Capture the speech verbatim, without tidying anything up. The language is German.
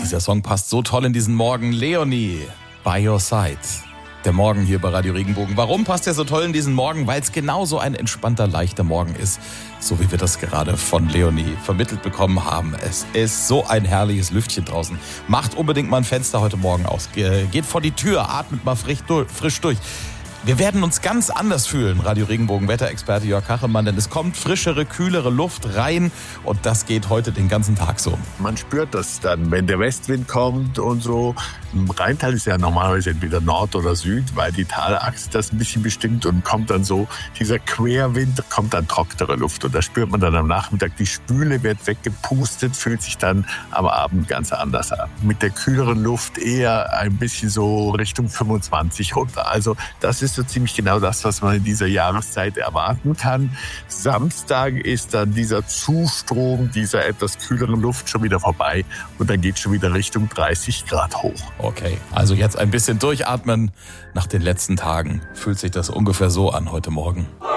Dieser Song passt so toll in diesen Morgen. Leonie, By Your Side. Der Morgen hier bei Radio Regenbogen. Warum passt der so toll in diesen Morgen? Weil es genauso ein entspannter, leichter Morgen ist. So wie wir das gerade von Leonie vermittelt bekommen haben. Es ist so ein herrliches Lüftchen draußen. Macht unbedingt mal ein Fenster heute Morgen aus. Geht vor die Tür, atmet mal frisch durch. Frisch durch. Wir werden uns ganz anders fühlen, Radio Regenbogen Wetterexperte Jörg Kachelmann, denn es kommt frischere, kühlere Luft rein und das geht heute den ganzen Tag so. Man spürt das dann, wenn der Westwind kommt und so. Im Rheintal ist ja normalerweise entweder Nord oder Süd, weil die Talachse das ein bisschen bestimmt und kommt dann so, dieser Querwind, kommt dann trocknere Luft und da spürt man dann am Nachmittag, die Spüle wird weggepustet, fühlt sich dann am Abend ganz anders an. Mit der kühleren Luft eher ein bisschen so Richtung fünfundzwanzig runter. Also das ist so ziemlich genau das, was man in dieser Jahreszeit erwarten kann. Samstag ist dann dieser Zustrom dieser etwas kühleren Luft schon wieder vorbei und dann geht schon wieder Richtung dreißig Grad hoch. Okay, also jetzt ein bisschen durchatmen. Nach den letzten Tagen fühlt sich das ungefähr so an heute Morgen.